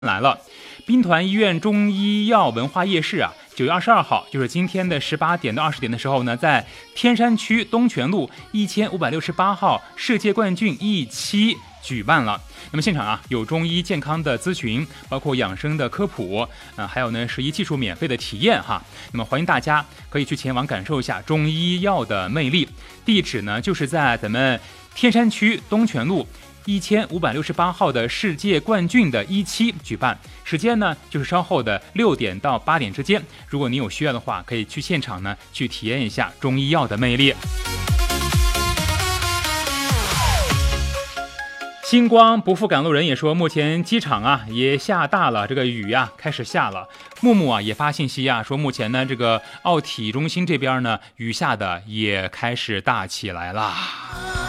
来了，兵团医院中医药文化夜市啊，9月22号，就是今天的18点到20点的时候呢，在天山区东泉路1568号世界冠军1期举办了。那么现场啊，有中医健康的咨询，包括养生的科普，还有呢食医技术免费的体验哈。那么欢迎大家可以去前往感受一下中医药的魅力。地址呢就是在咱们天山区东泉路1568号的世界冠军的1期举办，时间呢就是稍后的6点到8点之间。如果你有需要的话，可以去现场呢去体验一下中医药的魅力。星光不负赶路人也说，目前机场啊也下大了，这个雨啊开始下了。木木啊也发信息啊说，目前呢这个奥体中心这边呢雨下的也开始大起来了。